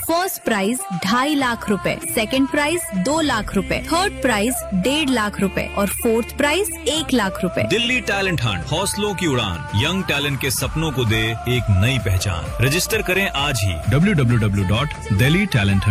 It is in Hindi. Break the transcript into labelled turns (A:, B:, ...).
A: फर्स्ट प्राइज 2.5 लाख रुपए, सेकंड प्राइज 2 लाख रुपए, थर्ड प्राइज 1.5 लाख रुपए और फोर्थ प्राइज 1 लाख रुपए।
B: दिल्ली टैलेंट हंट, हौसलों की उड़ान, यंग टैलेंट के सपनों को दे एक नई पहचान। रजिस्टर करें आज ही www.delhitalent